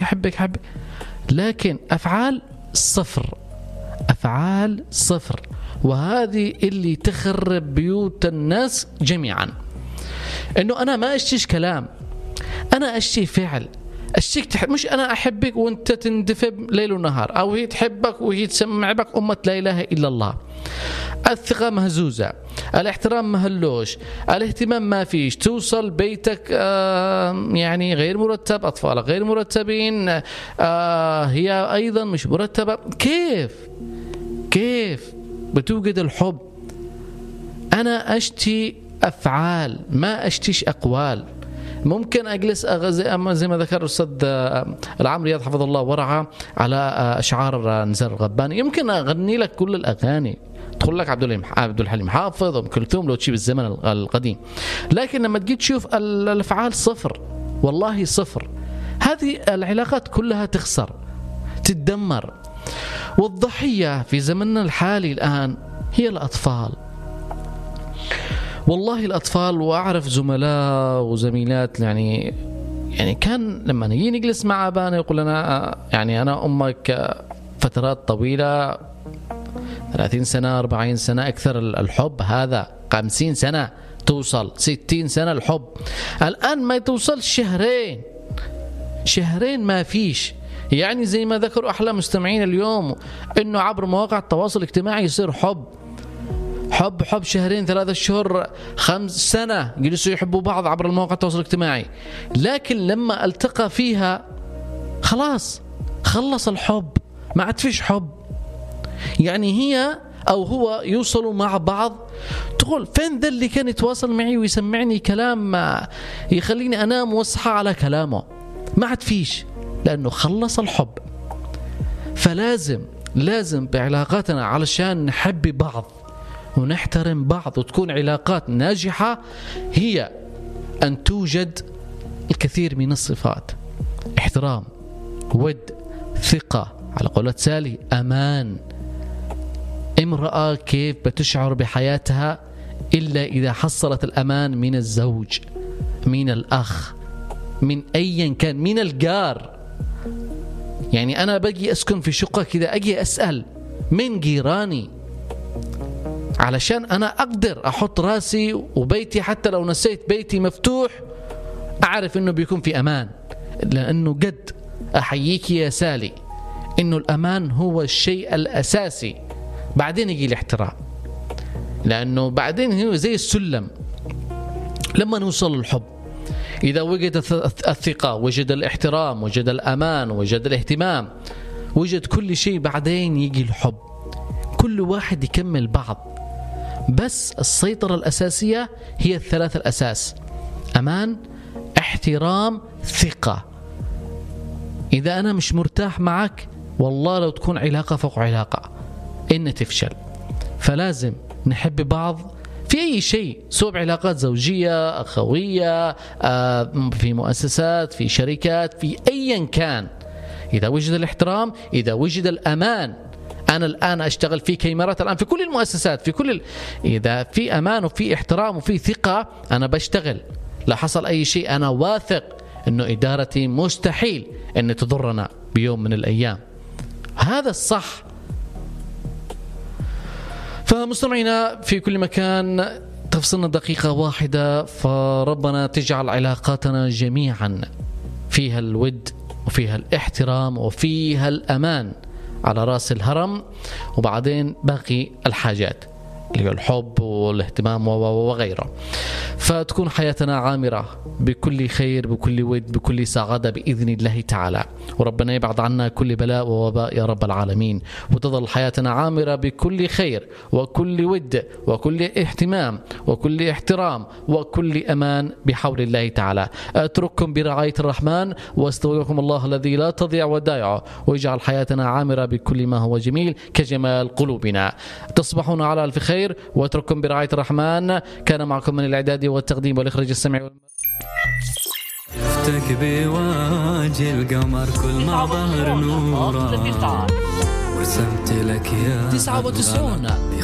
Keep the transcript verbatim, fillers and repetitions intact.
أحبك أحبك، لكن أفعال صفر، أفعال صفر. وهذه اللي تخرب بيوت الناس جميعا. إنه أنا ما أشتيش كلام، أنا أشتي فعل. أشتيك تحب، مش أنا أحبك وأنت تندفب ليل ونهار، أو هي تحبك وهي تسمع بك أمة لا إله إلا الله. الثقة مهزوزة، الاحترام مهلوش، الاهتمام ما فيش، توصل بيتك آه يعني غير مرتب، أطفالك غير مرتبين، آه هي أيضا مش مرتبة. كيف كيف بتوجد الحب؟ أنا أشتي أفعال، ما أشتيش أقوال. ممكن أجلس أغزي زي ما ذكر الأستاذ العمري حفظ الله ورعاه على أشعار نزار الغباني، يمكن أغني لك كل الأغاني، تقول لك عبد الحليم حافظ وأم كلثوم لو تشوف الزمن القديم، لكن لما تجي تشوف الأفعال صفر، والله صفر. هذه العلاقات كلها تخسر، تتدمر. والضحية في زمننا الحالي الآن هي الأطفال، والله الأطفال. وأعرف زملاء وزميلات يعني يعني كان لما نيجي نجلس مع أبانا يقول لنا يعني أنا أمك فترات طويلة، ثلاثين سنة أربعين سنة أكثر الحب، هذا خمسين سنة توصل ستين سنة الحب. الآن ما توصل شهرين شهرين ما فيش. يعني زي ما ذكروا أحلى مستمعين اليوم إنه عبر مواقع التواصل الاجتماعي يصير حب حب حب شهرين ثلاثة شهور خمس سنة جلسوا يحبوا بعض عبر المواقع التواصل الاجتماعي، لكن لما التقى فيها خلاص خلص الحب، ما عاد فيش حب. يعني هي أو هو يوصلوا مع بعض، تقول فين ذا اللي كان يتواصل معي ويسمعني كلام يخليني أنام واصحى على كلامه؟ ما عاد فيش، لأنه خلص الحب. فلازم لازم بعلاقاتنا علشان نحب بعض ونحترم بعض وتكون علاقات ناجحة هي أن توجد الكثير من الصفات: احترام، ود، ثقة، على قولة سالي أمان. امرأة كيف بتشعر بحياتها إلا إذا حصلت الأمان من الزوج، من الأخ، من أيا كان، من الجار. يعني أنا بجي أسكن في شقة كذا، أجي أسأل من جيراني علشان أنا أقدر أحط راسي وبيتي، حتى لو نسيت بيتي مفتوح أعرف أنه بيكون في أمان. لأنه قد أحييك يا سالي أنه الأمان هو الشيء الأساسي، بعدين يجي الاحترام، لأنه بعدين هو زي السلم لما نوصل للحب. إذا وجد الثقة، وجد الاحترام، وجد الأمان، وجد الاهتمام، وجد كل شيء، بعدين يجي الحب. كل واحد يكمل بعض، بس السيطرة الأساسية هي الثلاث الأساس: أمان، احترام، ثقة. إذا أنا مش مرتاح معك، والله لو تكون علاقة فوق علاقة إن تفشل. فلازم نحب بعض في أي شيء، سواء علاقات زوجية، أخوية، في مؤسسات، في شركات، في أيا كان. إذا وجد الاحترام، إذا وجد الأمان. أنا الآن أشتغل في كاميرات الآن في كل المؤسسات، في كل ال... إذا في أمان وفي احترام وفي ثقة أنا بشتغل. لا حصل أي شيء أنا واثق إنه إدارتي مستحيل إن تضرنا بيوم من الأيام. هذا الصح. فمستمعينا في كل مكان، تفصلنا دقيقة واحدة، فربنا تجعل علاقاتنا جميعا فيها الود وفيها الاحترام وفيها الأمان على رأس الهرم، وبعدين باقي الحاجات اللي هو الحب والاهتمام وغيره. فتكون حياتنا عامرة بكل خير، بكل ود، بكل سعادة بإذن الله تعالى. وربنا يبعد عنا كل بلاء ووباء يا رب العالمين، وتظل حياتنا عامرة بكل خير وكل ود وكل اهتمام وكل احترام وكل أمان بحول الله تعالى. أترككم برعاية الرحمن، واستودعكم الله الذي لا تضيع ودائعه، ويجعل حياتنا عامرة بكل ما هو جميل كجمال قلوبنا. تصبحون على ألف خير، واترككم برعاية الرحمن. كان معكم من الإعداد والتقديم والإخراج السمعي والم... شفتك بواجه القمر كل ما ظهر نوره، ورسمت لك يا تسعة وتسعون